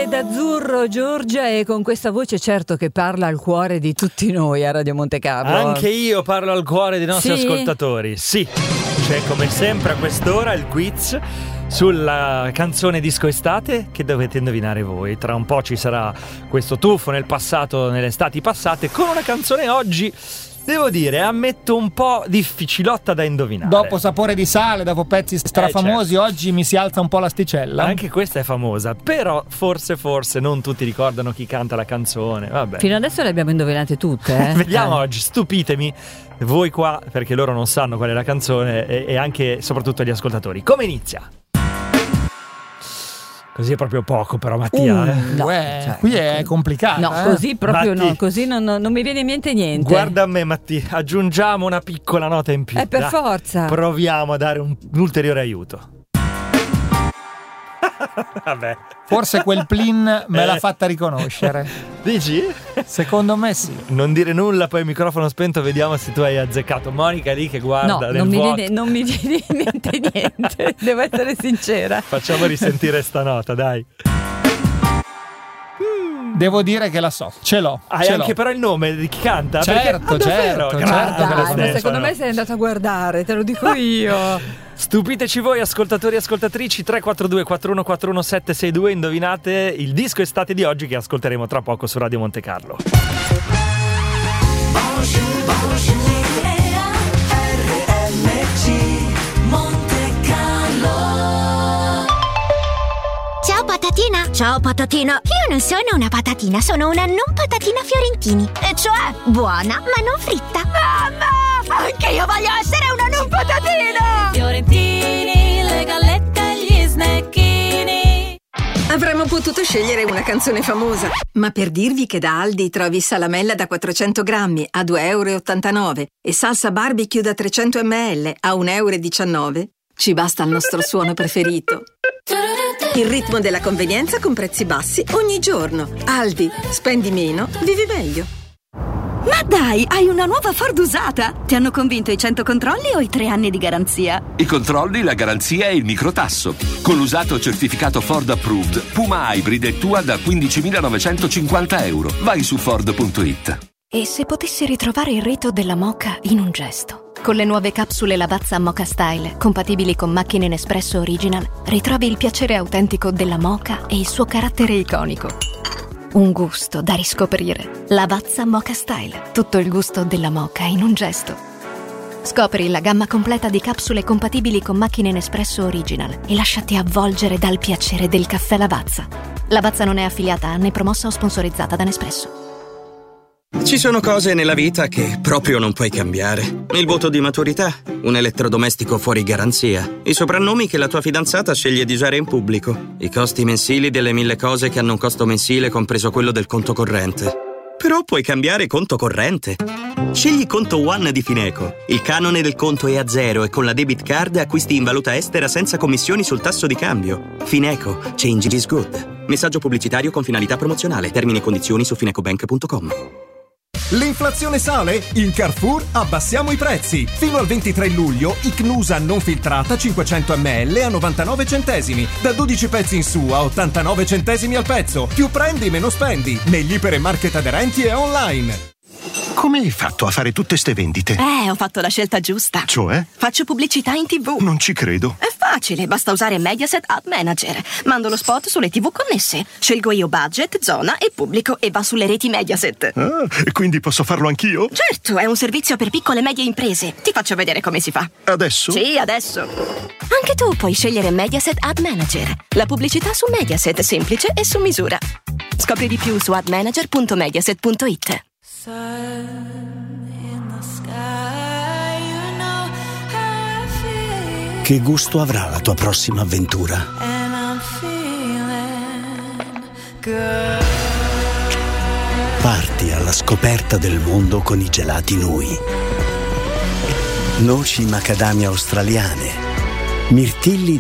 d'azzurro Giorgia, e con questa voce certo che parla al cuore di tutti noi a Radio Monte Carlo. Anche io parlo al cuore dei nostri ascoltatori. Sì, c'è come sempre a quest'ora il quiz sulla canzone disco estate che dovete indovinare voi. Tra un po' ci sarà questo tuffo nel passato, nelle estati passate, con una canzone oggi, devo dire, ammetto un po' difficilotta da indovinare. Dopo Sapore di sale, dopo pezzi strafamosi, certo. Oggi mi si alza un po' l'asticella. Anche questa è famosa, però forse non tutti ricordano chi canta la canzone. Vabbè. Fino adesso le abbiamo indovinate tutte. Vediamo oggi, stupitemi voi qua, perché loro non sanno qual è la canzone e anche soprattutto gli ascoltatori. Come inizia? Così è proprio poco, però Mattia. No, qui è complicato. No, così proprio Matti, no, così non mi viene in mente niente. Guarda a me, Mattia, aggiungiamo una piccola nota in più. Per forza. Proviamo a dare un ulteriore aiuto. Vabbè. Forse quel plin me l'ha fatta riconoscere. Dici? Secondo me sì. Non dire nulla, poi il microfono spento, vediamo se tu hai azzeccato. Monica lì che guarda non mi viene in mente niente, devo essere sincera. Facciamo risentire sta nota, dai. Devo dire che la so, ce l'ho. Hai anche però il nome di chi canta? Certo, davvero? certo. Ma secondo me sei andato a guardare, te lo dico io. Stupiteci voi ascoltatori e ascoltatrici. 342 4141 762. Indovinate il disco estate di oggi che ascolteremo tra poco su Radio Monte Carlo. Ciao patatina! Ciao patatina! Io non sono una patatina, sono una non patatina Fiorentini. E cioè, buona ma non fritta. Mamma! Anche io voglio essere una non patatina! Fiorentini, le gallette e gli snecchini. Avremmo potuto scegliere una canzone famosa, ma per dirvi che da Aldi trovi salamella da 400 grammi a 2,89 € e salsa barbecue da 300 ml a 1,19 €, ci basta il nostro suono preferito. Il ritmo della convenienza con prezzi bassi ogni giorno. Aldi, spendi meno, vivi meglio. Ma dai, hai una nuova Ford usata! Ti hanno convinto i 100 controlli o i 3 anni di garanzia? I controlli, la garanzia e il microtasso. Con l'usato certificato Ford Approved, Puma Hybrid è tua da 15.950 €. Vai su Ford.it. E se potessi ritrovare il rito della moka in un gesto? Con le nuove capsule Lavazza Moka Style, compatibili con macchine Nespresso Original, ritrovi il piacere autentico della moka e il suo carattere iconico. Un gusto da riscoprire. Lavazza Moka Style, tutto il gusto della moka in un gesto. Scopri la gamma completa di capsule compatibili con macchine Nespresso Original e lasciati avvolgere dal piacere del caffè Lavazza. Lavazza non è affiliata né promossa o sponsorizzata da Nespresso. Ci sono cose nella vita che proprio non puoi cambiare. Il voto di maturità, un elettrodomestico fuori garanzia, i soprannomi che la tua fidanzata sceglie di usare in pubblico, i costi mensili delle 1000 cose che hanno un costo mensile compreso quello del conto corrente. Però puoi cambiare conto corrente. Scegli Conto One di Fineco. Il canone del conto è a zero e con la debit card acquisti in valuta estera senza commissioni sul tasso di cambio. Fineco. Change is good. Messaggio pubblicitario con finalità promozionale. Termini e condizioni su finecobank.com. L'inflazione sale? In Carrefour abbassiamo i prezzi. Fino al 23 luglio, Icnusa non filtrata 500 ml a 99 centesimi. Da 12 pezzi in su a 89 centesimi al pezzo. Più prendi, meno spendi. Negli ipermarket aderenti e online. Come hai fatto a fare tutte ste vendite? Ho fatto la scelta giusta. Cioè? Faccio pubblicità in TV. Non ci credo. È facile, basta usare Mediaset Ad Manager. Mando lo spot sulle TV connesse. Scelgo io budget, zona e pubblico e va sulle reti Mediaset. Ah, e quindi posso farlo anch'io? Certo, è un servizio per piccole e medie imprese. Ti faccio vedere come si fa. Adesso? Sì, adesso. Anche tu puoi scegliere Mediaset Ad Manager. La pubblicità su Mediaset, semplice e su misura. Scopri di più su admanager.mediaset.it. Che gusto avrà la tua prossima avventura? Parti alla scoperta del mondo con i gelati Nui. Noci macadamia australiane, mirtilli